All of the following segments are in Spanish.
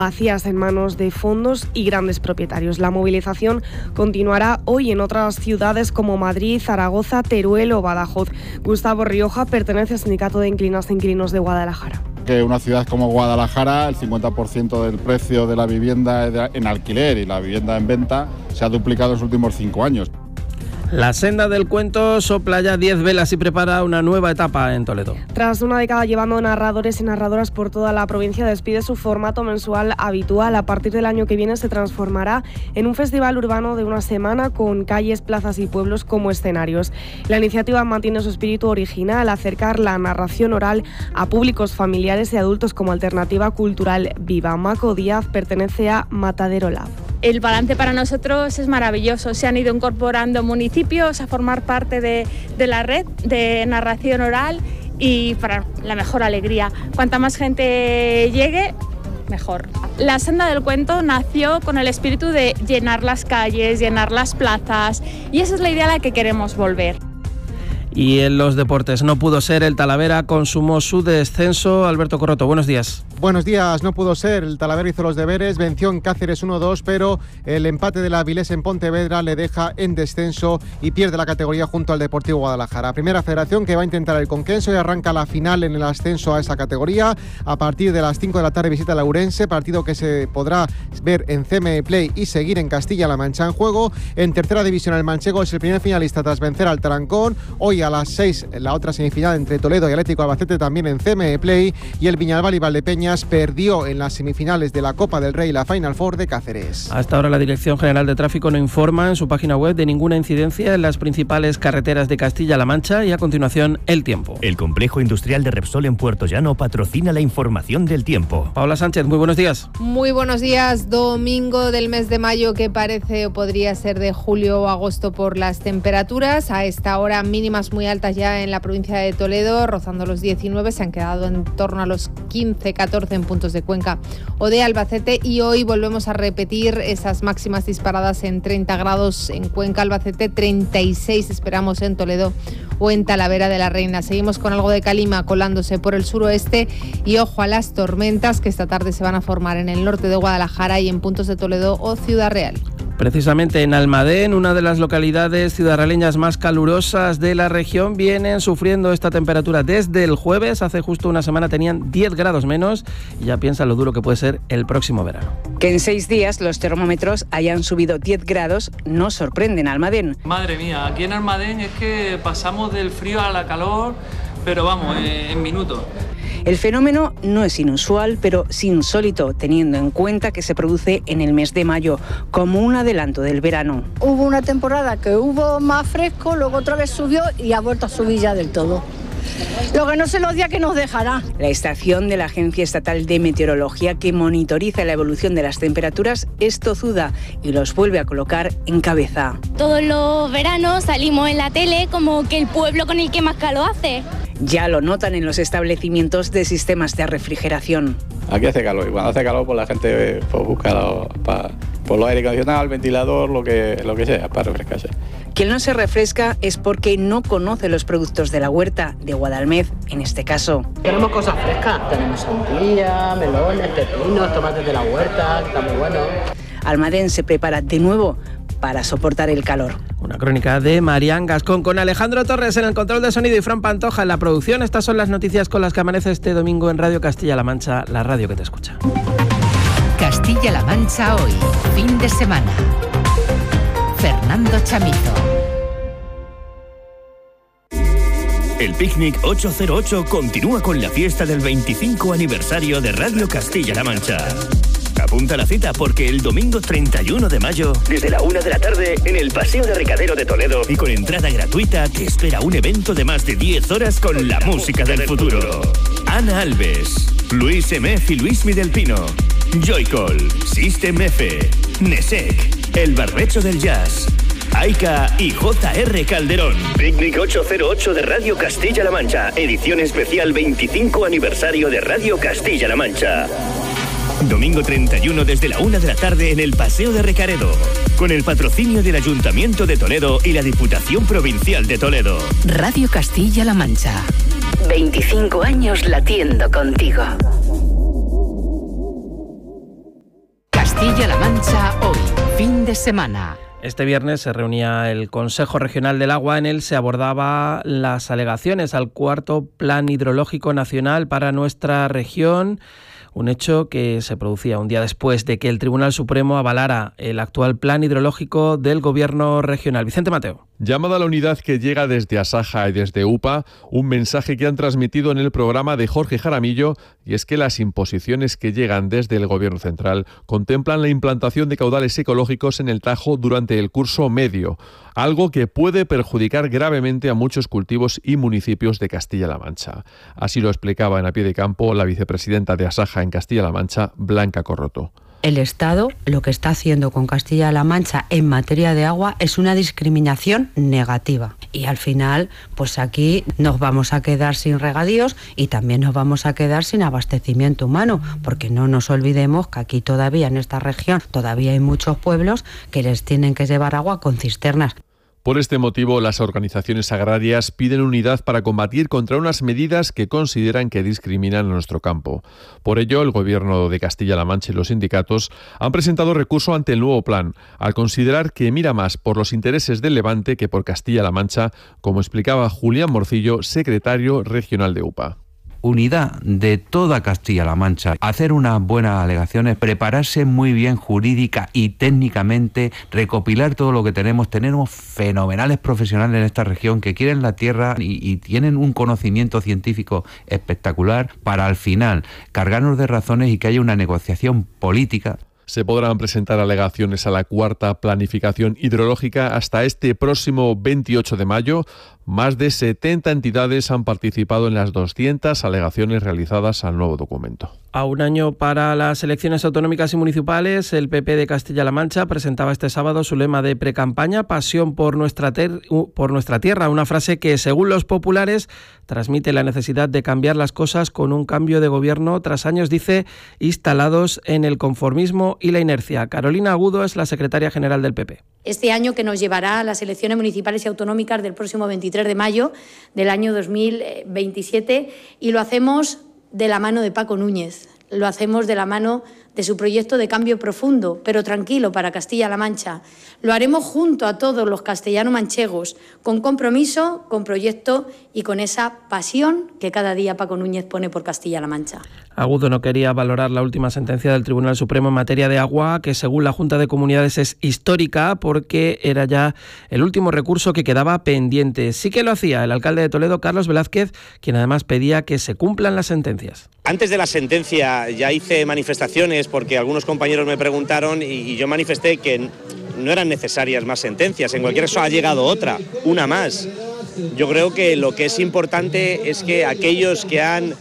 vacías en manos de fondos y grandes propietarios. La movilización continuará hoy en otras ciudades como Madrid, Zaragoza, Teruel o Badajoz. Gustavo Rioja pertenece al Sindicato de Inquilinas e Inquilinos de Guadalajara. Que una ciudad como Guadalajara, el 50% del precio de la vivienda en alquiler y la vivienda en venta se ha duplicado en los últimos 5 años. La senda del cuento sopla ya 10 velas y prepara una nueva etapa en Toledo. Tras una década llevando narradores y narradoras por toda la provincia, despide su formato mensual habitual. A partir del año que viene se transformará en un festival urbano de una semana con calles, plazas y pueblos como escenarios. La iniciativa mantiene su espíritu original, acercar la narración oral a públicos familiares y adultos como alternativa cultural viva. Maco Díaz pertenece a Matadero Lab. El balance para nosotros es maravilloso. Se han ido incorporando municipios a formar parte de la red de narración oral y para la mejor alegría. Cuanta más gente llegue, mejor. La senda del cuento nació con el espíritu de llenar las calles, llenar las plazas, y esa es la idea a la que queremos volver. Y en los deportes no pudo ser, el Talavera consumó su descenso. Alberto Corroto, buenos días. Buenos días, no pudo ser. El Talavera hizo los deberes, venció en Cáceres 1-2, pero el empate de la Avilés en Pontevedra le deja en descenso y pierde la categoría junto al Deportivo Guadalajara. Primera federación que va a intentar el conquenso y arranca la final en el ascenso a esa categoría. A partir de las 5 de la tarde visita la Ourense, partido que se podrá ver en CME Play y seguir en Castilla-La Mancha en juego. En tercera división el manchego es el primer finalista tras vencer al Tarancón. Hoy a las 6 la otra semifinal entre Toledo y Atlético Albacete también en CME Play, y el Viñalbal y Valdepeñas perdió en las semifinales de la Copa del Rey la Final Four de Cáceres. Hasta ahora la Dirección General de Tráfico no informa en su página web de ninguna incidencia en las principales carreteras de Castilla-La Mancha. Y a continuación, el tiempo. El complejo industrial de Repsol en Puerto Llano patrocina la información del tiempo. Paola Sánchez, muy buenos días. Muy buenos días. Domingo del mes de mayo que parece o podría ser de julio o agosto por las temperaturas. A esta hora mínimas muy altas ya en la provincia de Toledo, rozando los 19, se han quedado en torno a los 15-14 en puntos de Cuenca o de Albacete, y hoy volvemos a repetir esas máximas disparadas en 30 grados en Cuenca, Albacete, 36 esperamos en Toledo o en Talavera de la Reina. Seguimos con algo de calima colándose por el suroeste y ojo a las tormentas que esta tarde se van a formar en el norte de Guadalajara y en puntos de Toledo o Ciudad Real. Precisamente en Almadén, una de las localidades ciudadraleñas más calurosas de la región, vienen sufriendo esta temperatura desde el jueves. Hace justo una semana tenían 10 grados menos y ya piensan lo duro que puede ser el próximo verano. Que en 6 días los termómetros hayan subido 10 grados no sorprende en Almadén. Madre mía, aquí en Almadén es que pasamos del frío a la calor, pero vamos, en minutos. El fenómeno no es inusual, pero sí insólito, teniendo en cuenta que se produce en el mes de mayo, como un adelanto del verano. Hubo una temporada que hubo más fresco, luego otra vez subió y ha vuelto a subir ya del todo. Lo que no sé los días que nos dejará. La estación de la Agencia Estatal de Meteorología, que monitoriza la evolución de las temperaturas, es tozuda y los vuelve a colocar en cabeza. Todos los veranos salimos en la tele como que el pueblo con el que más calor hace. Ya lo notan en los establecimientos de sistemas de refrigeración. Aquí hace calor y cuando hace calor pues la gente pues, busca por los aire acondicionado, el ventilador, lo que sea para refrescarse. Quien no se refresca es porque no conoce los productos de la huerta de Guadalmez, en este caso. Tenemos cosas frescas, tenemos sandía, melones, pepinos, tomates de la huerta, que está muy bueno. Almadén se prepara de nuevo para soportar el calor. Una crónica de Marián Gascón con Alejandro Torres en el control de sonido y Fran Pantoja en la producción. Estas son las noticias con las que amanece este domingo en Radio Castilla-La Mancha, la radio que te escucha. Castilla-La Mancha hoy, fin de semana. Fernando Chamizo. El Picnic 808 continúa con la fiesta del 25 aniversario de Radio Castilla-La Mancha. Apunta la cita porque el domingo 31 de mayo, desde la 1 de la tarde, en el Paseo de Recadero de Toledo, y con entrada gratuita, te espera un evento de más de 10 horas con la música del futuro. Ana Alves, Luis Emef y Luismi del Pino, Joycall, System F, Nesek, El Barbecho del Jazz, Aika y J.R. Calderón. Picnic 808 de Radio Castilla-La Mancha, edición especial 25 aniversario de Radio Castilla-La Mancha. Domingo 31 desde la 1 de la tarde en el Paseo de Recaredo, con el patrocinio del Ayuntamiento de Toledo y la Diputación Provincial de Toledo. Radio Castilla-La Mancha. 25 años latiendo contigo. Castilla-La Mancha hoy, fin de semana. Este viernes se reunía el Consejo Regional del Agua. En él se abordaba las alegaciones al cuarto Plan Hidrológico Nacional para nuestra región. Un hecho que se producía un día después de que el Tribunal Supremo avalara el actual plan hidrológico del Gobierno regional. Vicente Mateo. Llamada a la unidad que llega desde Asaja y desde UPA, un mensaje que han transmitido en el programa de Jorge Jaramillo, y es que las imposiciones que llegan desde el Gobierno central contemplan la implantación de caudales ecológicos en el Tajo durante el curso medio, algo que puede perjudicar gravemente a muchos cultivos y municipios de Castilla-La Mancha. Así lo explicaba en A Pie de Campo la vicepresidenta de Asaja en Castilla-La Mancha, Blanca Corroto. El Estado lo que está haciendo con Castilla-La Mancha en materia de agua es una discriminación negativa. Y al final, pues aquí nos vamos a quedar sin regadíos y también nos vamos a quedar sin abastecimiento humano, porque no nos olvidemos que aquí todavía en esta región todavía hay muchos pueblos que les tienen que llevar agua con cisternas. Por este motivo, las organizaciones agrarias piden unidad para combatir contra unas medidas que consideran que discriminan a nuestro campo. Por ello, el Gobierno de Castilla-La Mancha y los sindicatos han presentado recurso ante el nuevo plan, al considerar que mira más por los intereses del Levante que por Castilla-La Mancha, como explicaba Julián Morcillo, secretario regional de UPA. Unidad de toda Castilla-La Mancha, hacer unas buenas alegaciones, prepararse muy bien jurídica y técnicamente, recopilar todo lo que tenemos fenomenales profesionales en esta región que quieren la tierra y tienen un conocimiento científico espectacular para al final cargarnos de razones y que haya una negociación política. Se podrán presentar alegaciones a la cuarta planificación hidrológica hasta este próximo 28 de mayo. Más de 70 entidades han participado en las 200 alegaciones realizadas al nuevo documento. A un año para las elecciones autonómicas y municipales, el PP de Castilla-La Mancha presentaba este sábado su lema de precampaña, Pasión por nuestra tierra, una frase que, según los populares, transmite la necesidad de cambiar las cosas con un cambio de gobierno tras años, dice, instalados en el conformismo y la inercia. Carolina Agudo es la secretaria general del PP. Este año que nos llevará a las elecciones municipales y autonómicas del próximo 23 de mayo del año 2027, y lo hacemos de la mano de Paco Núñez, lo hacemos de la mano de su proyecto de cambio profundo, pero tranquilo para Castilla-La Mancha. Lo haremos junto a todos los castellano-manchegos, con compromiso, con proyecto y con esa pasión que cada día Paco Núñez pone por Castilla-La Mancha. Agudo no quería valorar la última sentencia del Tribunal Supremo en materia de agua, que según la Junta de Comunidades es histórica porque era ya el último recurso que quedaba pendiente. Sí que lo hacía el alcalde de Toledo, Carlos Velázquez, quien además pedía que se cumplan las sentencias. Antes de la sentencia ya hice manifestaciones porque algunos compañeros me preguntaron y yo manifesté que no eran necesarias más sentencias. En cualquier caso ha llegado otra, una más. Yo creo que lo que es importante es que aquellos que han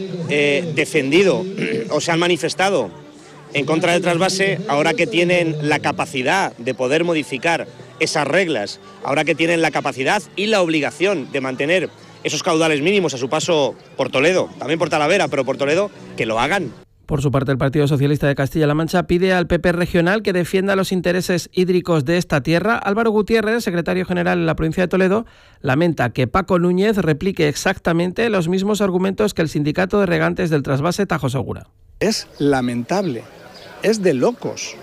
defendido o se han manifestado en contra del trasvase, ahora que tienen la capacidad de poder modificar esas reglas, ahora que tienen la capacidad y la obligación de mantener esos caudales mínimos a su paso por Toledo, también por Talavera, pero por Toledo, que lo hagan. Por su parte, el Partido Socialista de Castilla-La Mancha pide al PP regional que defienda los intereses hídricos de esta tierra. Álvaro Gutiérrez, secretario general en la provincia de Toledo, lamenta que Paco Núñez replique exactamente los mismos argumentos que el sindicato de regantes del trasvase Tajo Segura. Es lamentable, es de locos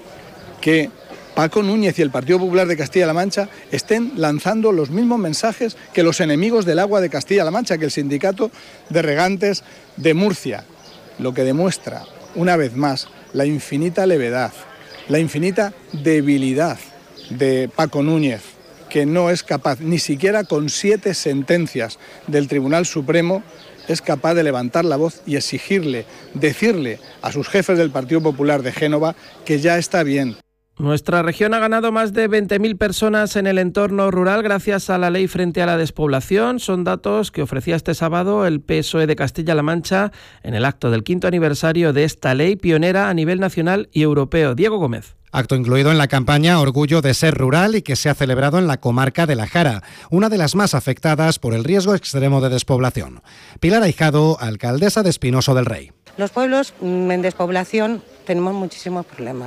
que Paco Núñez y el Partido Popular de Castilla-La Mancha estén lanzando los mismos mensajes que los enemigos del agua de Castilla-La Mancha, que el sindicato de regantes de Murcia. Lo que demuestra, una vez más, la infinita levedad, la infinita debilidad de Paco Núñez, que no es capaz, ni siquiera con 7 sentencias del Tribunal Supremo, es capaz de levantar la voz y exigirle, decirle a sus jefes del Partido Popular de Génova que ya está bien. Nuestra región ha ganado más de 20.000 personas en el entorno rural gracias a la ley frente a la despoblación. Son datos que ofrecía este sábado el PSOE de Castilla-La Mancha en el acto del 5º aniversario de esta ley pionera a nivel nacional y europeo. Diego Gómez. Acto incluido en la campaña Orgullo de ser rural y que se ha celebrado en la comarca de La Jara, una de las más afectadas por el riesgo extremo de despoblación. Pilar Ahijado, alcaldesa de Espinoso del Rey. Los pueblos en despoblación tenemos muchísimos problemas,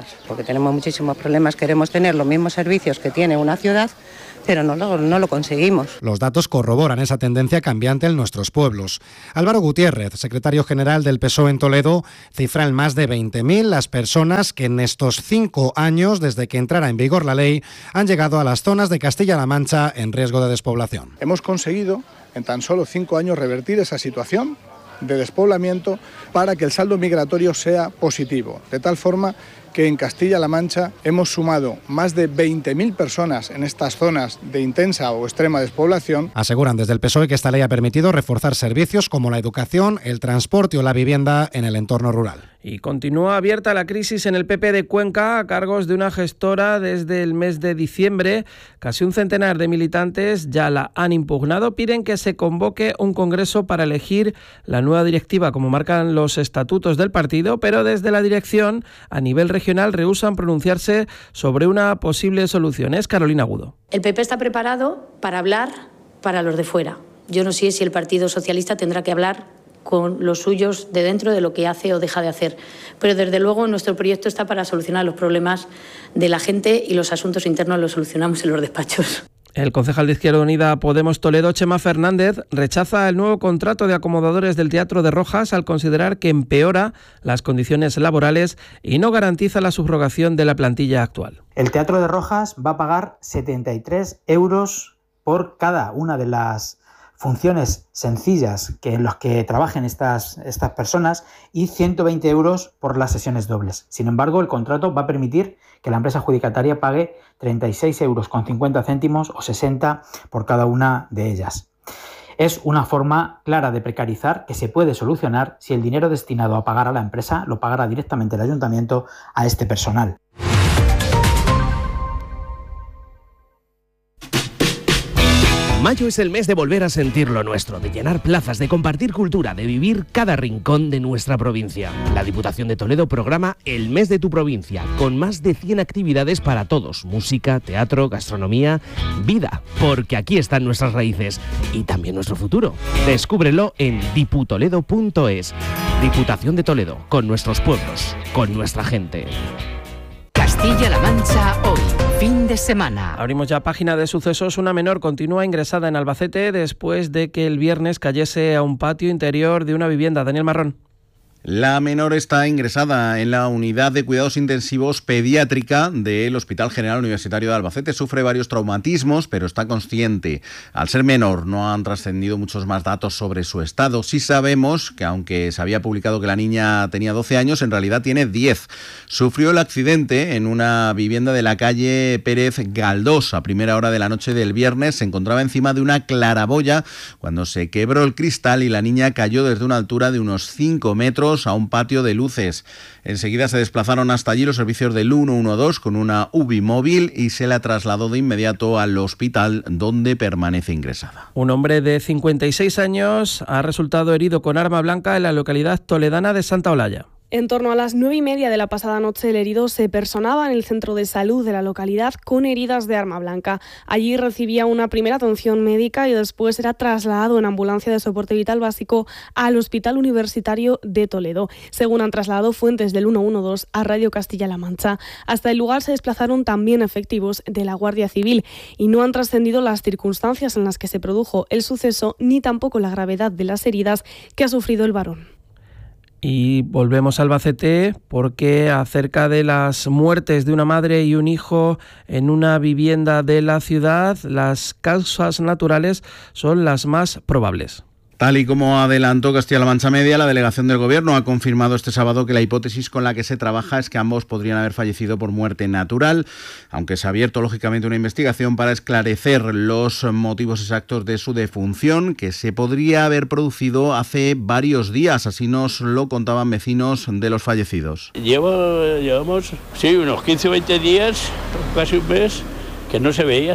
queremos tener los mismos servicios que tiene una ciudad, pero no lo conseguimos. Los datos corroboran esa tendencia cambiante en nuestros pueblos. Álvaro Gutiérrez, secretario general del PSOE en Toledo, cifra en más de 20.000 las personas que en estos 5 años, desde que entrara en vigor la ley, han llegado a las zonas de Castilla-La Mancha en riesgo de despoblación. Hemos conseguido en tan solo 5 años revertir esa situación de despoblamiento para que el saldo migratorio sea positivo, de tal forma que en Castilla-La Mancha hemos sumado más de 20.000 personas en estas zonas de intensa o extrema despoblación. Aseguran desde el PSOE que esta ley ha permitido reforzar servicios como la educación, el transporte o la vivienda en el entorno rural. Y continúa abierta la crisis en el PP de Cuenca a cargos de una gestora desde el mes de diciembre. Casi un centenar de militantes ya la han impugnado. Piden que se convoque un congreso para elegir la nueva directiva, como marcan los estatutos del partido, pero desde la dirección, a nivel regional, rehúsan pronunciarse sobre una posible solución. Es Carolina Agudo. El PP está preparado para hablar para los de fuera. Yo no sé si el Partido Socialista tendrá que hablar con los suyos de dentro de lo que hace o deja de hacer. Pero desde luego nuestro proyecto está para solucionar los problemas de la gente y los asuntos internos los solucionamos en los despachos. El concejal de Izquierda Unida Podemos Toledo, Chema Fernández, rechaza el nuevo contrato de acomodadores del Teatro de Rojas al considerar que empeora las condiciones laborales y no garantiza la subrogación de la plantilla actual. El Teatro de Rojas va a pagar 73 euros por cada una de las funciones sencillas en las que trabajen estas personas y 120 euros por las sesiones dobles. Sin embargo, el contrato va a permitir que la empresa adjudicataria pague 36 euros con 50 céntimos o 60 por cada una de ellas. Es una forma clara de precarizar que se puede solucionar si el dinero destinado a pagar a la empresa lo pagará directamente el ayuntamiento a este personal. Mayo es el mes de volver a sentir lo nuestro, de llenar plazas, de compartir cultura, de vivir cada rincón de nuestra provincia. La Diputación de Toledo programa El Mes de tu Provincia, con más de 100 actividades para todos: música, teatro, gastronomía, vida, porque aquí están nuestras raíces y también nuestro futuro. Descúbrelo en diputoledo.es. Diputación de Toledo, con nuestros pueblos, con nuestra gente. Castilla-La Mancha hoy, fin de semana. Abrimos ya página de sucesos. Una menor continúa ingresada en Albacete después de que el viernes cayese a un patio interior de una vivienda. Daniel Marrón. La menor está ingresada en la unidad de cuidados intensivos pediátrica del Hospital General Universitario de Albacete. Sufre varios traumatismos, pero está consciente. Al ser menor, no han trascendido muchos más datos sobre su estado. Sí sabemos que, aunque se había publicado que la niña tenía 12 años, en realidad tiene 10. Sufrió el accidente en una vivienda de la calle Pérez Galdós. A primera hora de la noche del viernes se encontraba encima de una claraboya cuando se quebró el cristal y la niña cayó desde una altura de unos 5 metros a un patio de luces. Enseguida se desplazaron hasta allí los servicios del 112 con una UBI móvil y se la trasladó de inmediato al hospital, donde permanece ingresada. Un hombre de 56 años ha resultado herido con arma blanca en la localidad toledana de Santa Olalla. En torno a las 9:30 de la pasada noche, el herido se personaba en el centro de salud de la localidad con heridas de arma blanca. Allí recibía una primera atención médica y después era trasladado en ambulancia de soporte vital básico al Hospital Universitario de Toledo. Según han trasladado fuentes del 112 a Radio Castilla-La Mancha, hasta el lugar se desplazaron también efectivos de la Guardia Civil y no han trascendido las circunstancias en las que se produjo el suceso ni tampoco la gravedad de las heridas que ha sufrido el varón. Y volvemos a Albacete porque acerca de las muertes de una madre y un hijo en una vivienda de la ciudad, las causas naturales son las más probables. Tal y como adelantó Castilla-La Mancha Media, la delegación del Gobierno ha confirmado este sábado que la hipótesis con la que se trabaja es que ambos podrían haber fallecido por muerte natural, aunque se ha abierto lógicamente una investigación para esclarecer los motivos exactos de su defunción, que se podría haber producido hace varios días. Así nos lo contaban vecinos de los fallecidos. Llevamos unos 15 o 20 días, casi un mes, que no se veían.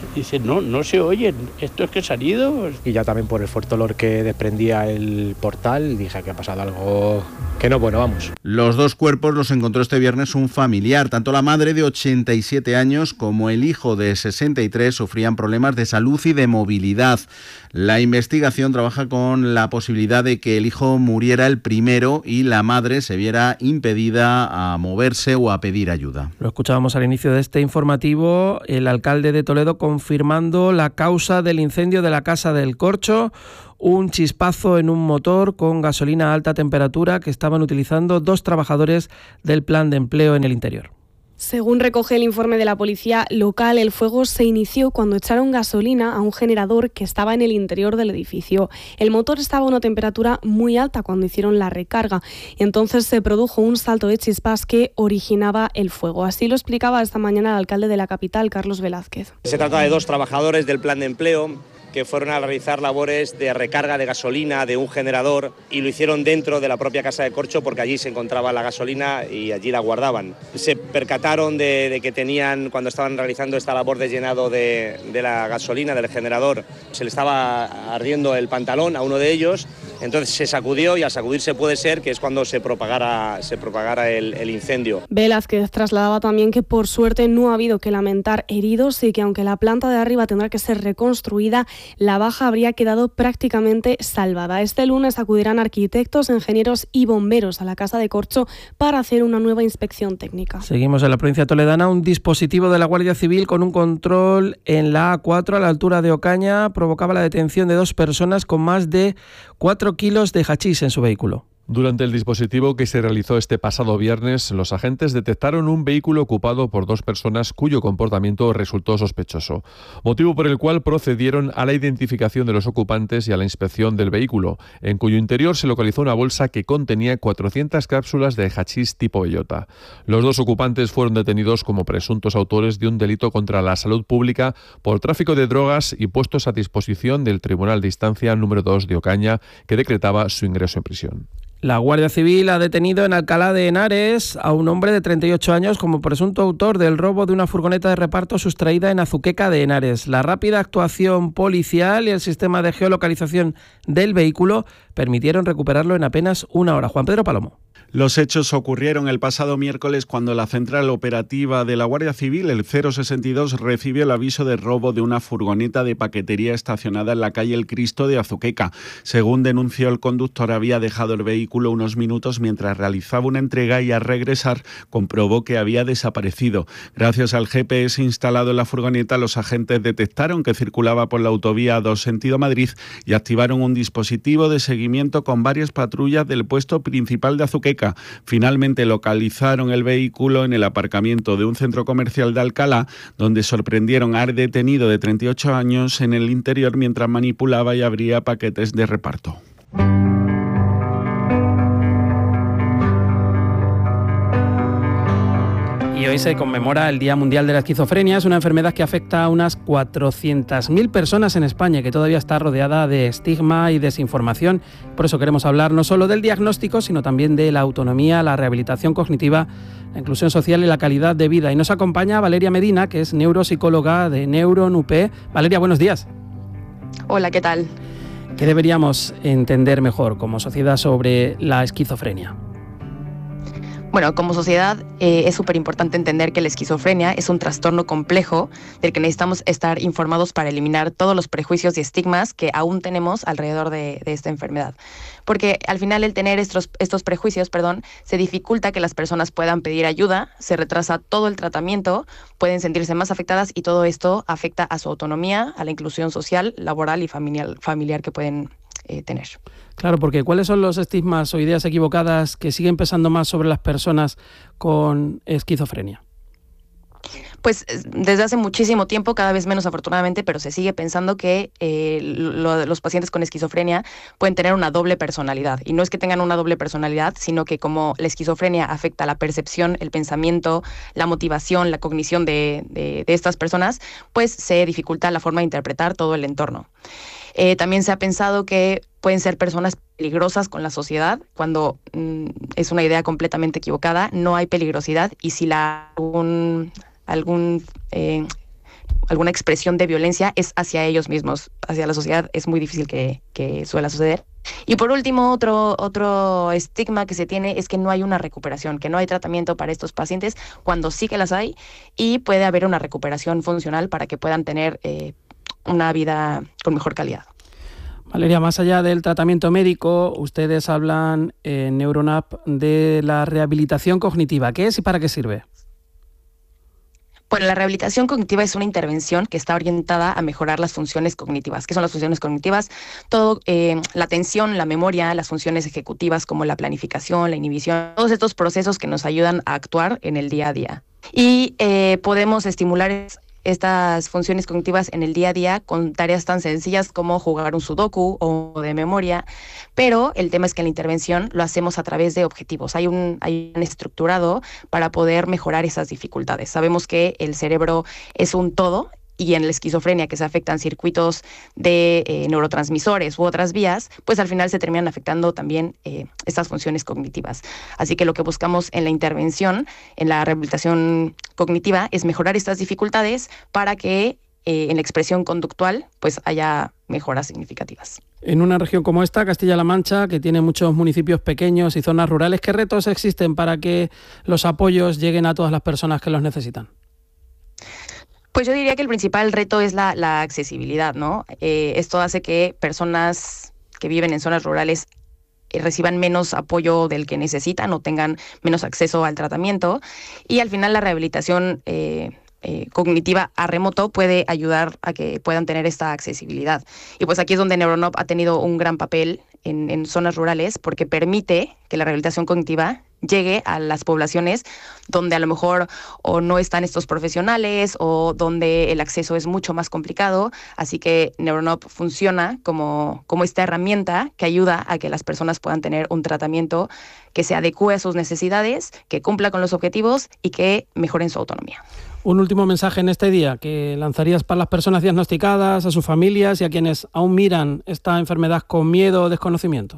Dice, no se oyen, esto es que se han ido. Y ya también por el fuerte olor que desprendía el portal, dije que ha pasado algo que no, bueno, vamos. Los dos cuerpos los encontró este viernes un familiar. Tanto la madre de 87 años como el hijo de 63 sufrían problemas de salud y de movilidad. La investigación trabaja con la posibilidad de que el hijo muriera el primero y la madre se viera impedida a moverse o a pedir ayuda. Lo escuchábamos al inicio de este informativo, el alcalde de Toledo confirmando la causa del incendio de la Casa del Corcho, un chispazo en un motor con gasolina a alta temperatura que estaban utilizando 2 trabajadores del plan de empleo en el interior. Según recoge el informe de la policía local, el fuego se inició cuando echaron gasolina a un generador que estaba en el interior del edificio. El motor estaba a una temperatura muy alta cuando hicieron la recarga y entonces se produjo un salto de chispas que originaba el fuego. Así lo explicaba esta mañana el alcalde de la capital, Carlos Velázquez. Se trata de 2 trabajadores del plan de empleo que fueron a realizar labores de recarga de gasolina de un generador y lo hicieron dentro de la propia Casa de Corcho porque allí se encontraba la gasolina y allí la guardaban. Se percataron de que tenían, cuando estaban realizando esta labor de llenado de la gasolina del generador, se le estaba ardiendo el pantalón a uno de ellos, entonces se sacudió y al sacudirse puede ser que es cuando se propagara el incendio. Velázquez trasladaba también que por suerte no ha habido que lamentar heridos y que aunque la planta de arriba tendrá que ser reconstruida, la baja habría quedado prácticamente salvada. Este lunes acudirán arquitectos, ingenieros y bomberos a la Casa de Corcho para hacer una nueva inspección técnica. Seguimos en la provincia toledana. Un dispositivo de la Guardia Civil con un control en la A4 a la altura de Ocaña provocaba la detención de 2 personas con más de 4 kilos de hachís en su vehículo. Durante el dispositivo que se realizó este pasado viernes, los agentes detectaron un vehículo ocupado por 2 personas cuyo comportamiento resultó sospechoso, motivo por el cual procedieron a la identificación de los ocupantes y a la inspección del vehículo, en cuyo interior se localizó una bolsa que contenía 400 cápsulas de hachís tipo bellota. Los 2 ocupantes fueron detenidos como presuntos autores de un delito contra la salud pública por tráfico de drogas y puestos a disposición del Tribunal de Instancia número 2 de Ocaña, que decretaba su ingreso en prisión. La Guardia Civil ha detenido en Alcalá de Henares a un hombre de 38 años como presunto autor del robo de una furgoneta de reparto sustraída en Azuqueca de Henares. La rápida actuación policial y el sistema de geolocalización del vehículo permitieron recuperarlo en apenas 1 hora. Juan Pedro Palomo. Los hechos ocurrieron el pasado miércoles cuando la central operativa de la Guardia Civil, el 062, recibió el aviso de robo de una furgoneta de paquetería estacionada en la calle El Cristo de Azuqueca. Según denunció el conductor, había dejado el vehículo unos minutos mientras realizaba una entrega y al regresar comprobó que había desaparecido. Gracias al GPS instalado en la furgoneta, los agentes detectaron que circulaba por la autovía 2 sentido Madrid y activaron un dispositivo de seguimiento con varias patrullas del puesto principal de Azuqueca. Finalmente localizaron el vehículo en el aparcamiento de un centro comercial de Alcalá, donde sorprendieron al detenido de 38 años en el interior mientras manipulaba y abría paquetes de reparto. Y hoy se conmemora el Día Mundial de la Esquizofrenia. Es una enfermedad que afecta a unas 400.000 personas en España, que todavía está rodeada de estigma y desinformación. Por eso queremos hablar no solo del diagnóstico, sino también de la autonomía, la rehabilitación cognitiva, la inclusión social y la calidad de vida. Y nos acompaña Valeria Medina, que es neuropsicóloga de Neuron UP. Valeria, buenos días. Hola, ¿qué tal? ¿Qué deberíamos entender mejor como sociedad sobre la esquizofrenia? Bueno, como sociedad es súper importante entender que la esquizofrenia es un trastorno complejo del que necesitamos estar informados para eliminar todos los prejuicios y estigmas que aún tenemos alrededor de esta enfermedad. Porque al final el tener estos prejuicios, se dificulta que las personas puedan pedir ayuda, se retrasa todo el tratamiento, pueden sentirse más afectadas y todo esto afecta a su autonomía, a la inclusión social, laboral y familiar que pueden tener. Claro, porque ¿cuáles son los estigmas o ideas equivocadas que siguen pesando más sobre las personas con esquizofrenia? Pues desde hace muchísimo tiempo, cada vez menos afortunadamente, pero se sigue pensando que los pacientes con esquizofrenia pueden tener una doble personalidad. Y no es que tengan una doble personalidad, sino que como la esquizofrenia afecta la percepción, el pensamiento, la motivación, la cognición de estas personas, pues se dificulta la forma de interpretar todo el entorno. También se ha pensado que pueden ser personas peligrosas con la sociedad, cuando es una idea completamente equivocada. No hay peligrosidad y si alguna expresión de violencia es hacia ellos mismos, hacia la sociedad es muy difícil que suela suceder. Y por último, otro estigma que se tiene es que no hay una recuperación, que no hay tratamiento para estos pacientes cuando sí que las hay, y puede haber una recuperación funcional para que puedan tener una vida con mejor calidad. Valeria, más allá del tratamiento médico, ustedes hablan en Neuronap de la rehabilitación cognitiva. ¿Qué es y para qué sirve? Bueno, la rehabilitación cognitiva es una intervención que está orientada a mejorar las funciones cognitivas. ¿Qué son las funciones cognitivas? Todo, la atención, la memoria, las funciones ejecutivas como la planificación, la inhibición, todos estos procesos que nos ayudan a actuar en el día a día. Y podemos estimular estas funciones cognitivas en el día a día con tareas tan sencillas como jugar un sudoku o de memoria, pero el tema es que en la intervención lo hacemos a través de objetivos. Hay un estructurado para poder mejorar esas dificultades. Sabemos que el cerebro es un todo, y en la esquizofrenia, que se afectan circuitos de neurotransmisores u otras vías, pues al final se terminan afectando también estas funciones cognitivas. Así que lo que buscamos en la intervención, en la rehabilitación cognitiva, es mejorar estas dificultades para que en la expresión conductual pues haya mejoras significativas. En una región como esta, Castilla-La Mancha, que tiene muchos municipios pequeños y zonas rurales, ¿qué retos existen para que los apoyos lleguen a todas las personas que los necesitan? Pues yo diría que el principal reto es la accesibilidad, ¿no? Esto hace que personas que viven en zonas rurales reciban menos apoyo del que necesitan o tengan menos acceso al tratamiento, y al final la rehabilitación cognitiva a remoto puede ayudar a que puedan tener esta accesibilidad. Y pues aquí es donde Neuronop ha tenido un gran papel en zonas rurales, porque permite que la rehabilitación cognitiva llegue a las poblaciones donde a lo mejor o no están estos profesionales o donde el acceso es mucho más complicado. Así que Neuronop funciona como esta herramienta que ayuda a que las personas puedan tener un tratamiento que se adecue a sus necesidades, que cumpla con los objetivos y que mejoren su autonomía. Un último mensaje en este día que lanzarías para las personas diagnosticadas, a sus familias y a quienes aún miran esta enfermedad con miedo o desconocimiento.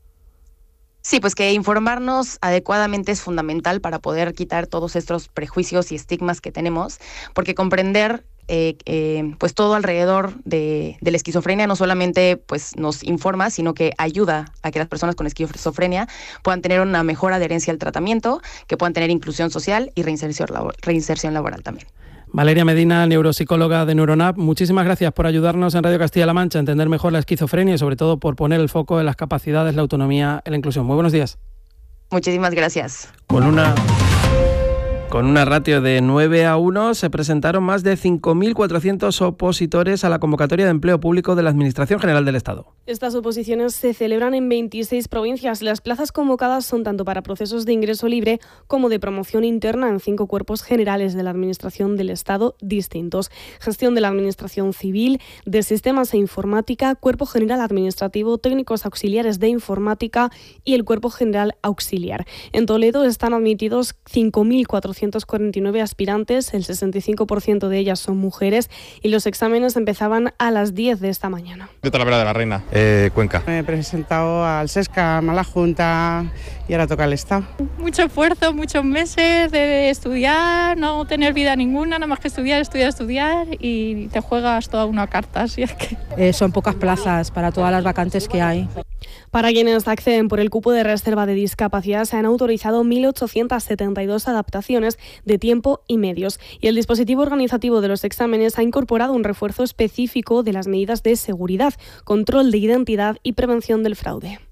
Sí, pues que informarnos adecuadamente es fundamental para poder quitar todos estos prejuicios y estigmas que tenemos, porque comprender pues todo alrededor de la esquizofrenia no solamente pues nos informa, sino que ayuda a que las personas con esquizofrenia puedan tener una mejor adherencia al tratamiento, que puedan tener inclusión social y reinserción laboral también. Valeria Medina, neuropsicóloga de Neuronap, muchísimas gracias por ayudarnos en Radio Castilla-La Mancha a entender mejor la esquizofrenia y sobre todo por poner el foco en las capacidades, la autonomía y la inclusión. Muy buenos días. Muchísimas gracias. Con una ratio de 9-1 se presentaron más de 5.400 opositores a la convocatoria de empleo público de la Administración General del Estado. Estas oposiciones se celebran en 26 provincias. Las plazas convocadas son tanto para procesos de ingreso libre como de promoción interna en 5 cuerpos generales de la Administración del Estado distintos: gestión de la Administración Civil, de Sistemas e Informática, Cuerpo General Administrativo, técnicos auxiliares de informática y el Cuerpo General Auxiliar. En Toledo están admitidos 5.449 aspirantes, el 65% de ellas son mujeres, y los exámenes empezaban a las 10 de esta mañana. De Talavera de la Reina, Cuenca. Me he presentado al SESCAM, a la Junta, y ahora toca el Estado. Mucho esfuerzo, muchos meses de estudiar, no tener vida ninguna, nada más que estudiar y te juegas toda una carta. Así es que son pocas plazas para todas las vacantes que hay. Para quienes acceden por el cupo de reserva de discapacidad se han autorizado 1.872 adaptaciones de tiempo y medios, y el dispositivo organizativo de los exámenes ha incorporado un refuerzo específico de las medidas de seguridad, control de identidad y prevención del fraude.